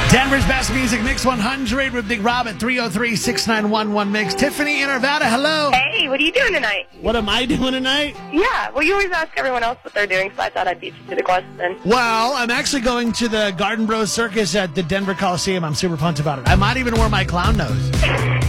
Denver's best music, Mix 100 with Big Rob at 303-691-1Mix. Tiffany in Arvada, hello. Hey, what are you doing tonight? What am I doing tonight? Yeah, well, you always ask everyone else what they're doing, so I thought I'd beat you to the question. Well, I'm actually going to the Garden Bros Circus at the Denver Coliseum. I'm super pumped about it. I might even wear my clown nose.